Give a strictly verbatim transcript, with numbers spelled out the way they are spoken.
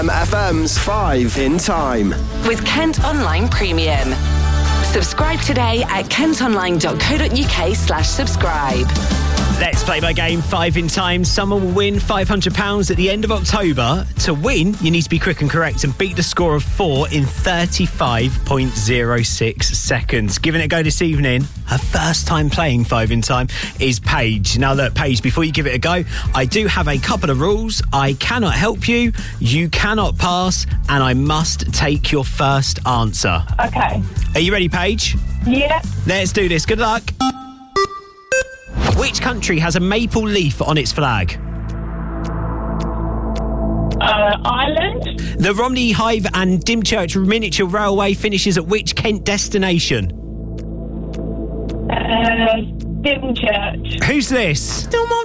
F M's five in Time. With Kent Online Premium. Subscribe today at kentonline.co.uk slash subscribe. Let's play my game, Five in Time. Someone will win five hundred pounds at the end of October. To win, you need to be quick and correct and beat the score of four in thirty-five point oh six seconds. Giving it a go this evening, her first time playing Five in Time is Paige. Now look, Paige, before you give it a go, I do have a couple of rules. I cannot help you, you cannot pass, and I must take your first answer. Okay. Are you ready, Paige? Yeah. Let's do this. Good luck. Which country has a maple leaf on its flag? Uh, Ireland. The Romney Hive and Dymchurch miniature railway finishes at which Kent destination? Uh, Dymchurch. Who's this?